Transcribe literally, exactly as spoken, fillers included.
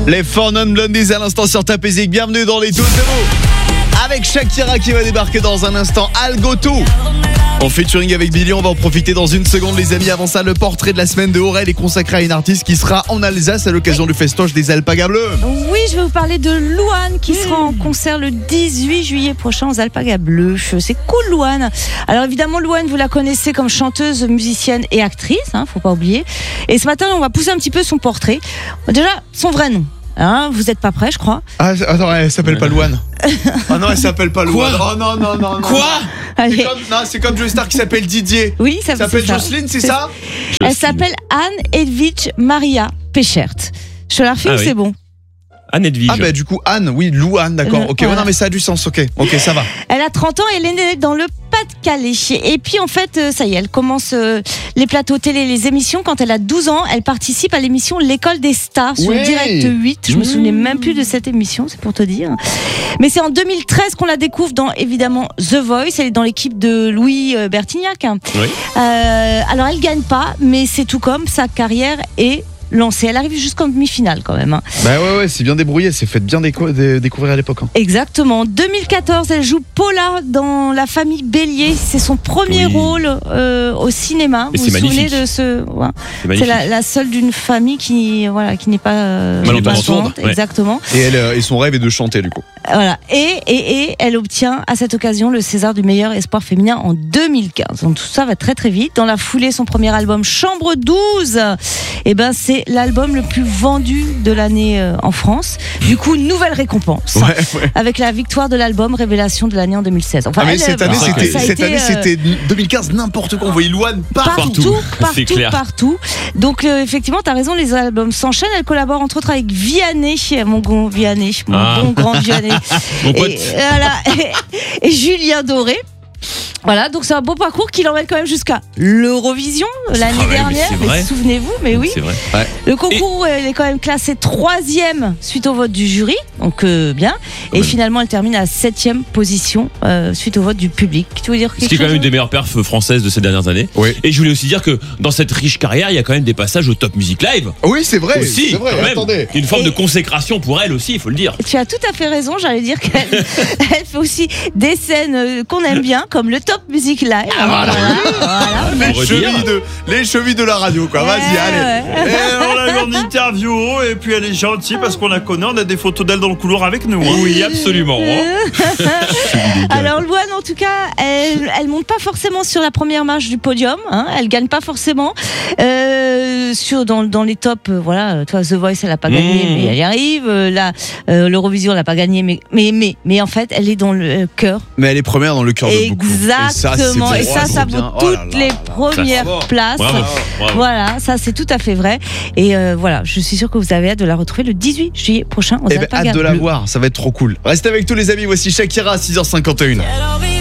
Les Four Non Blondies à l'instant sur Top Music. Bienvenue dans les Tous de vous. Avec Shakira qui va débarquer dans un instant. Algotou en featuring avec Billy, on va en profiter dans une seconde les amis. Avant ça, le portrait de la semaine de Aurel est consacré à une artiste qui sera en Alsace à l'occasion du festoche des Alpagas Bleus. Oui, je vais vous parler de Louane qui sera en concert le dix-huit juillet prochain aux Alpagas Bleus. C'est cool Louane. Alors évidemment Louane, vous la connaissez comme chanteuse, musicienne et actrice, hein, faut pas oublier. Et ce matin, on va pousser un petit peu son portrait. Déjà, son vrai nom. Hein, vous êtes pas prêts, je crois. Ah, attends, elle s'appelle pas Louane. Ah non, elle s'appelle pas Louane. Oh non, non, non, non. Quoi? C'est comme, non, c'est comme Joe Star qui s'appelle Didier. Oui, ça s'appelle ça. Jocelyne, c'est, c'est ça? Elle s'appelle Anne Edwige Maria Pechert. Je te la refais ah, ou oui. C'est bon? Anne Edwige. Ah bah du coup Anne, oui, Louane, d'accord. Euh, ok, voilà. Ouais, non mais ça a du sens, ok, ok, ça va. Elle a trente ans, elle est née dans le Pas-de-Calais. Et puis en fait, ça y est, elle commence euh, les plateaux télé, les émissions. Quand elle a douze ans, elle participe à l'émission L'école des stars sur ouais. Direct huit. Je mmh. me souvenais même plus de cette émission, c'est pour te dire. Mais c'est en deux mille treize qu'on la découvre dans évidemment The Voice. Elle est dans l'équipe de Louis Bertignac. Oui. Euh, alors elle gagne pas, mais c'est tout comme sa carrière est lancée. Elle arrive jusqu'en demi-finale quand même. Hein. Bah ouais, ouais, c'est bien débrouillé, c'est fait bien déco- dé- découvrir à l'époque. Hein. Exactement. En deux mille quatorze, elle joue Paula dans La Famille Bélier. C'est son premier oui. rôle euh, au cinéma. Et vous vous vous souvenez de ce ouais. C'est, c'est la, la seule d'une famille qui voilà qui n'est pas euh, malentendante. Ouais. Exactement. Et elle euh, et son rêve est de chanter du coup. Voilà. Et et et elle obtient à cette occasion le César du meilleur espoir féminin en deux mille quinze. Donc tout ça va très très vite. Dans la foulée, son premier album Chambre douze. Et ben c'est l'album le plus vendu de l'année euh, en France. Du coup, nouvelle récompense ouais, ouais. avec la victoire de l'album Révélation de l'année en deux mille seize. Enfin, ah mais elle, cette année, bah, c'était, cette été, année, euh... c'était deux mille quinze, n'importe quoi. On voyait Louane partout, partout, partout, partout, partout. Donc euh, effectivement, t'as raison, les albums s'enchaînent. Elle collabore entre autres avec Vianney, mon bon Vianney, mon ah. bon grand Vianney, mon pote. Et, voilà, et, et Julien Doré. Voilà, donc c'est un beau parcours qui l'emmène quand même jusqu'à l'Eurovision l'année ah ouais, dernière. Mais, mais souvenez-vous, mais oui. C'est vrai. Ouais. Le concours, et... elle est quand même classée troisième suite au vote du jury, donc euh, bien. Et même. Finalement, elle termine à septième position euh, suite au vote du public. Tu veux dire quelque Ce qui est quand chose même une des meilleures perfs françaises de ces dernières années. Oui. Et je voulais aussi dire que dans cette riche carrière, il y a quand même des passages au Top Music Live. Oui, c'est vrai. Aussi, c'est vrai. Quand même. Attendez. Une forme et... de consécration pour elle aussi, il faut le dire. Tu as tout à fait raison. J'allais dire qu'elle elle fait aussi des scènes qu'on aime bien, comme le Top Music Live. Ah, voilà. Voilà. Voilà. Les, chevilles de, les chevilles de la radio, quoi. Vas-y, ouais, allez. Ouais. Et on l'a eu en interview et puis elle est gentille parce qu'on la connaît. On a des photos d'elle dans le couloir avec nous. Hein. Oui, absolument. Alors Louane, en tout cas, elle, elle monte pas forcément sur la première marche du podium. Hein, elle gagne pas forcément euh, sur dans, dans les tops. Euh, voilà, toi The Voice, elle a pas gagné, mmh. mais elle y arrive. Euh, là, euh, l'Eurovision, elle a pas gagné, mais mais mais mais en fait, elle est dans le cœur. Mais elle est première dans le cœur de beaucoup. Exactement. Et ça, ça vaut oh toutes là là les premières là. Places. Bravo, bravo. Voilà, ça c'est tout à fait vrai. Et euh, voilà, je suis sûre que vous avez hâte de la retrouver le dix-huit juillet prochain aux Alpagas. Hâte de la voir, ça va être trop cool. Restez avec tous les amis, voici Shakira à six heures cinquante et une.